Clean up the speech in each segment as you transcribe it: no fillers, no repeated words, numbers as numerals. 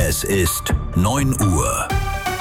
Es ist 9 Uhr.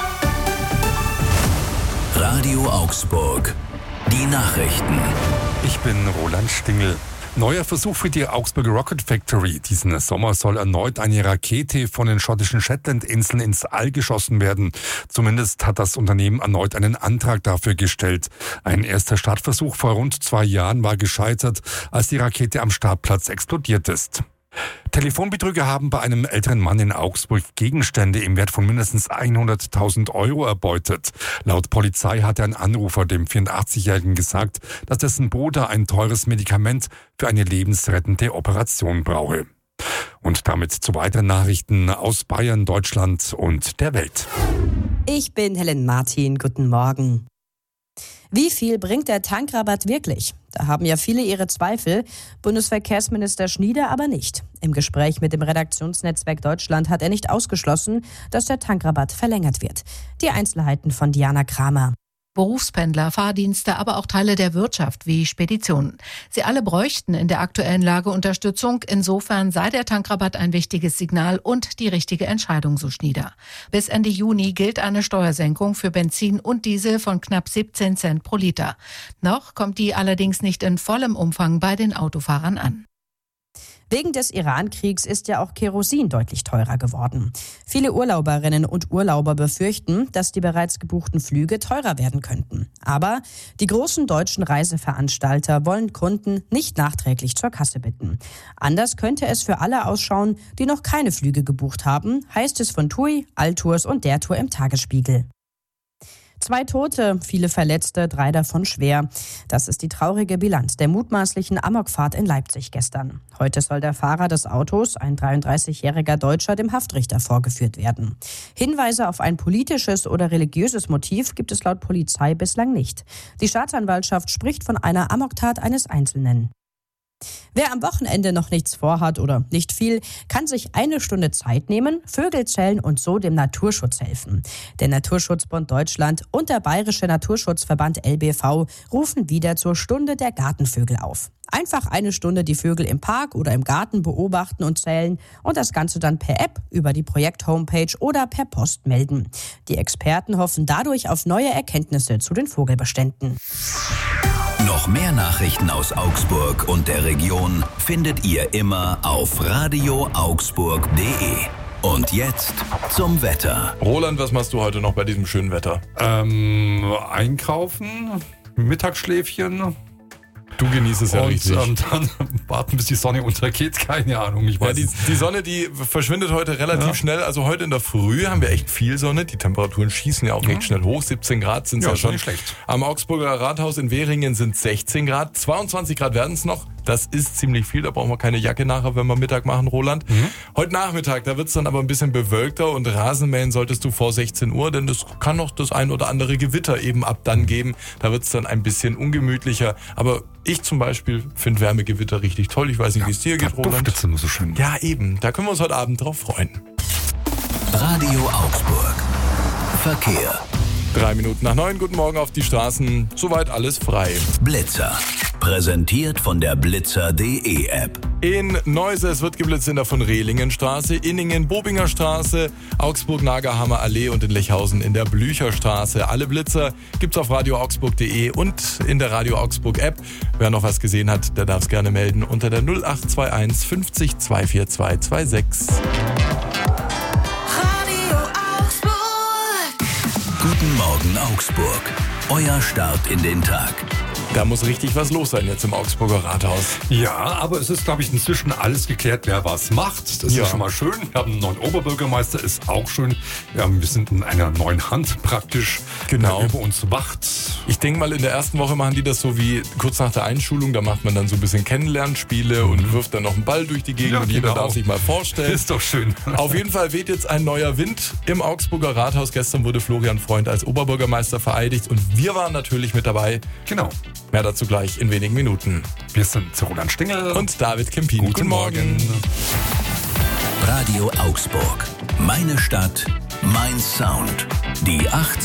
Radio Augsburg. Die Nachrichten. Ich bin Roland Stingel. Neuer Versuch für die Augsburger Rocket Factory. Diesen Sommer soll erneut eine Rakete von den schottischen Shetlandinseln ins All geschossen werden. Zumindest hat das Unternehmen erneut einen Antrag dafür gestellt. Ein erster Startversuch vor rund 2 Jahren war gescheitert, als die Rakete am Startplatz explodiert ist. Telefonbetrüger haben bei einem älteren Mann in Augsburg Gegenstände im Wert von mindestens 100.000 Euro erbeutet. Laut Polizei hat ein Anrufer dem 84-Jährigen gesagt, dass dessen Bruder ein teures Medikament für eine lebensrettende Operation brauche. Und damit zu weiteren Nachrichten aus Bayern, Deutschland und der Welt. Ich bin Helen Martin. Guten Morgen. Wie viel bringt der Tankrabatt wirklich? Da haben ja viele ihre Zweifel, Bundesverkehrsminister Schnieder aber nicht. Im Gespräch mit dem Redaktionsnetzwerk Deutschland hat er nicht ausgeschlossen, dass der Tankrabatt verlängert wird. Die Einzelheiten von Diana Kramer. Berufspendler, Fahrdienste, aber auch Teile der Wirtschaft wie Speditionen. Sie alle bräuchten in der aktuellen Lage Unterstützung. Insofern sei der Tankrabatt ein wichtiges Signal und die richtige Entscheidung, so Schnieder. Bis Ende Juni gilt eine Steuersenkung für Benzin und Diesel von knapp 17 Cent pro Liter. Noch kommt die allerdings nicht in vollem Umfang bei den Autofahrern an. Wegen des Iran-Kriegs ist ja auch Kerosin deutlich teurer geworden. Viele Urlauberinnen und Urlauber befürchten, dass die bereits gebuchten Flüge teurer werden könnten. Aber die großen deutschen Reiseveranstalter wollen Kunden nicht nachträglich zur Kasse bitten. Anders könnte es für alle ausschauen, die noch keine Flüge gebucht haben, heißt es von TUI, Altours und der Tour im Tagesspiegel. 2 Tote, viele Verletzte, 3 davon schwer. Das ist die traurige Bilanz der mutmaßlichen Amokfahrt in Leipzig gestern. Heute soll der Fahrer des Autos, ein 33-jähriger Deutscher, dem Haftrichter vorgeführt werden. Hinweise auf ein politisches oder religiöses Motiv gibt es laut Polizei bislang nicht. Die Staatsanwaltschaft spricht von einer Amoktat eines Einzelnen. Wer am Wochenende noch nichts vorhat oder nicht viel, kann sich 1 Stunde Zeit nehmen, Vögel zählen und so dem Naturschutz helfen. Der Naturschutzbund Deutschland und der Bayerische Naturschutzverband LBV rufen wieder zur Stunde der Gartenvögel auf. Einfach 1 Stunde die Vögel im Park oder im Garten beobachten und zählen und das Ganze dann per App, über die Projekt-Homepage oder per Post melden. Die Experten hoffen dadurch auf neue Erkenntnisse zu den Vogelbeständen. Noch mehr Nachrichten aus Augsburg und der Region findet ihr immer auf radioaugsburg.de. Und jetzt zum Wetter. Roland, was machst du heute noch bei diesem schönen Wetter? Einkaufen, Mittagsschläfchen. Du genießt es ja richtig. Und dann warten, bis die Sonne untergeht. Keine Ahnung, ich weiß nicht. Die Sonne, die verschwindet heute relativ schnell. Also heute in der Früh haben wir echt viel Sonne. Die Temperaturen schießen ja auch recht schnell hoch. 17 Grad sind es ja schon. Nicht schlecht. Am Augsburger Rathaus in Währingen sind 16 Grad. 22 Grad werden es noch. Das ist ziemlich viel. Da brauchen wir keine Jacke nachher, wenn wir Mittag machen, Roland. Heute Nachmittag, da wird es dann aber ein bisschen bewölkter und Rasenmähen solltest du vor 16 Uhr, denn das kann noch das ein oder andere Gewitter eben ab dann geben. Da wird es dann ein bisschen ungemütlicher. Aber ich zum Beispiel finde Wärmegewitter richtig toll. Ich weiß nicht, wie es dir geht, Roland. Das ist immer so schön. Ja, eben. Da können wir uns heute Abend drauf freuen. Radio Augsburg. Verkehr. 3 Minuten nach 9. Guten Morgen auf die Straßen. Soweit alles frei. Blitzer. Präsentiert von der Blitzer.de App. In Neuses wird geblitzt in der von Rehlingenstraße, Inningen, Bobinger Straße, Augsburg-Nagerhammer Allee und in Lechhausen in der Blücherstraße. Alle Blitzer gibt's auf radioaugsburg.de und in der Radio Augsburg App. Wer noch was gesehen hat, der darf es gerne melden unter der 0821 50 24226. Radio Augsburg. Guten Morgen Augsburg. Euer Start in den Tag. Da muss richtig was los sein jetzt im Augsburger Rathaus. Ja, aber es ist, glaube ich, inzwischen alles geklärt, wer was macht. Das ist schon mal schön. Wir haben einen neuen Oberbürgermeister, ist auch schön. Wir sind in einer neuen Hand praktisch, genau, der über uns wacht. Ich denke mal, in der ersten Woche machen die das so wie kurz nach der Einschulung. Da macht man dann so ein bisschen Kennenlernspiele und wirft dann noch einen Ball durch die Gegend und jeder darf sich mal vorstellen. Ist doch schön. Auf jeden Fall weht jetzt ein neuer Wind im Augsburger Rathaus. Gestern wurde Florian Freund als Oberbürgermeister vereidigt und wir waren natürlich mit dabei. Genau. Mehr dazu gleich in wenigen Minuten. Wir sind Roland Stingel und David Kempin. Guten Morgen. Radio Augsburg. Meine Stadt, mein Sound. Die 80